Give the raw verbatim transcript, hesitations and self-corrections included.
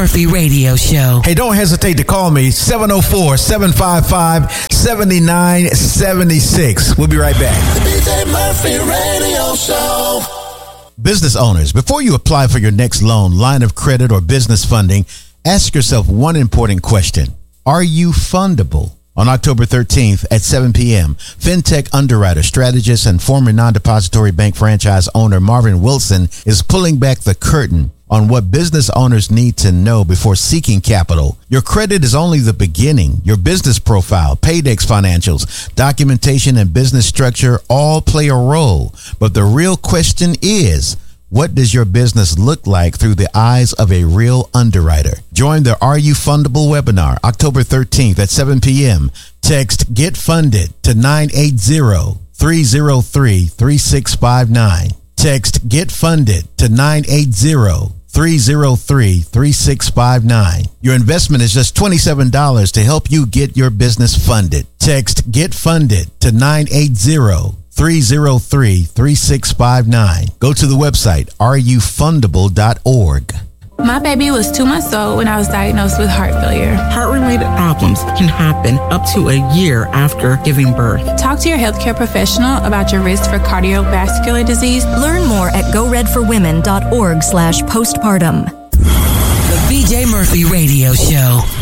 Murphy Radio Show. Hey, don't hesitate to call me, seven oh four, seven five five, seven nine seven six. We'll be right back. The B J Murphy Radio Show. Business owners, before you apply for your next loan, line of credit, or business funding, ask yourself one important question. Are you fundable? On October thirteenth at seven p.m., fintech underwriter, strategist, and former non-depository bank franchise owner Marvin Wilson is pulling back the curtain on what business owners need to know before seeking capital. Your credit is only the beginning. Your business profile, Paydex financials, documentation, and business structure all play a role. But the real question is, what does your business look like through the eyes of a real underwriter? Join the Are You Fundable webinar October thirteenth at seven p.m. Text Get Funded to nine eight zero, three zero three, three six five nine. Text Get Funded to nine eight zero, three zero three, three six five nine. Your investment is just twenty-seven dollars to help you get your business funded. Text Get Funded to nine eight zero, three zero three, three six five nine. Go to the website are you fundable dot org. My baby was two months old when I was diagnosed with heart failure. Heart-related problems can happen up to a year after giving birth. Talk to your healthcare professional about your risk for cardiovascular disease. Learn more at go red for women dot org slash postpartum. The B J Murphy Radio Show.